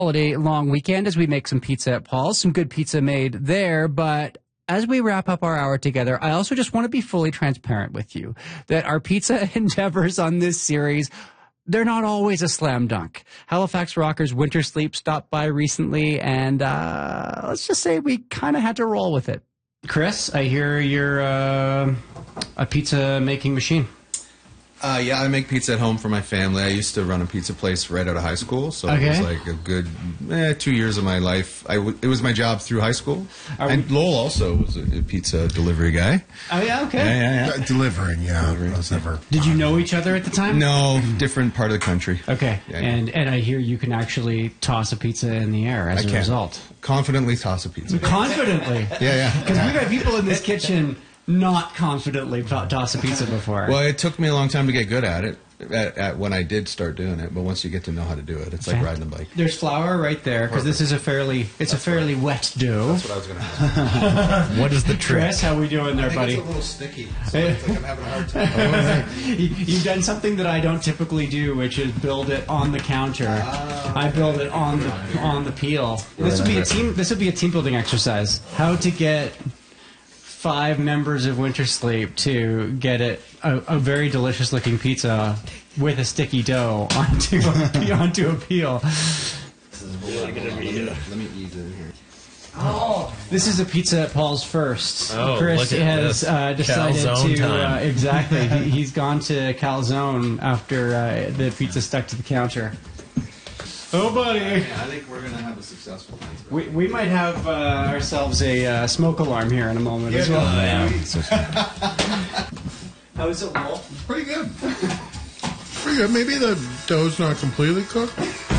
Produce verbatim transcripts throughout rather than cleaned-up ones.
holiday long weekend as we make some pizza at Paul's, some good pizza made there. But as we wrap up our hour together, I also just want to be fully transparent with you that our pizza endeavors on this series, they're not always a slam dunk. Halifax Rockers Winter Sleep stopped by recently, and uh, let's just say we kind of had to roll with it. Chris, I hear you're uh, a pizza making machine. Uh, yeah, I make pizza at home for my family. I used to run a pizza place right out of high school, so okay. it was like a good eh, two years of my life. I w it was my job through high school. Are and we Lowell also was a, a pizza delivery guy. Oh, yeah, okay. Yeah, yeah, yeah. Uh, delivering, yeah. Delivering. I was never... Did you know each other at the time? No, different part of the country. Okay, Yeah, and and I hear you can actually toss a pizza in the air as I a can. result. Confidently toss a pizza. Confidently? Yeah, yeah. Because we've had people in this kitchen not confidently to toss a pizza before. Well, it took me a long time to get good at it. At, at when I did start doing it, but once you get to know how to do it, it's like riding a bike. There's flour right there because this is a fairly it's That's a fairly right. wet dough. That's what I was going to ask. What is the trick? Chris, how we doing there, I think buddy? it's a little sticky. So it's like I'm having a hard time. you, you've done something that I don't typically do, which is build it on the counter. Oh, I build it on the on the peel. This would be a team. This would be a team building exercise. How to get five members of Winter Sleep to get it a, a very delicious looking pizza with a sticky dough onto a, onto a peel. This is really gonna be. Let me ease in here. Oh, this is a pizza at Paul's first. Oh, Chris look at has this. uh, decided Calzone to time. uh, exactly. he, he's gone to Calzone after uh, the pizza stuck to the counter. Oh, buddy. Yeah, I think we're going to have a successful night. We, we might have uh, ourselves a uh, smoke alarm here in a moment as Yeah, well. yeah. How is it, Wolf? Pretty good. Pretty good. Maybe the dough's not completely cooked.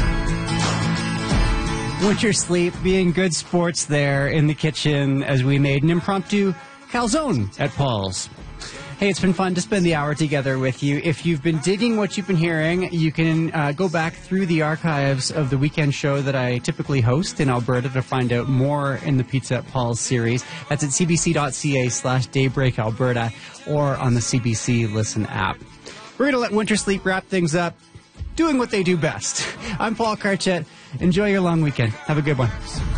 Winter Sleep being good sports there in the kitchen as we made an impromptu calzone at Paul's. Hey, it's been fun to spend the hour together with you. If you've been digging what you've been hearing, you can uh, go back through the archives of the weekend show that I typically host in Alberta to find out more in the Pizza at Paul's series. That's at cbc.ca slash Daybreak Alberta or on the C B C Listen app. We're going to let Winter Sleep wrap things up, doing what they do best. I'm Paul Carchett. Enjoy your long weekend. Have a good one.